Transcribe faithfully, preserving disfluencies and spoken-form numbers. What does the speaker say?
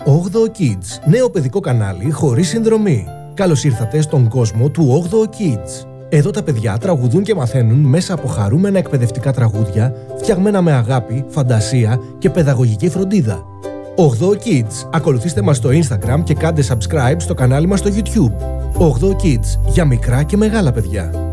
όγδοο Kids, νέο παιδικό κανάλι χωρίς συνδρομή. Καλώς ήρθατε στον κόσμο του όγδοο Kids. Εδώ τα παιδιά τραγουδούν και μαθαίνουν μέσα από χαρούμενα εκπαιδευτικά τραγούδια, φτιαγμένα με αγάπη, φαντασία και παιδαγωγική φροντίδα. όγδοο Kids. Ακολουθήστε μας στο Instagram και κάντε subscribe στο κανάλι μας στο YouTube. όγδοο Kids, για μικρά και μεγάλα παιδιά.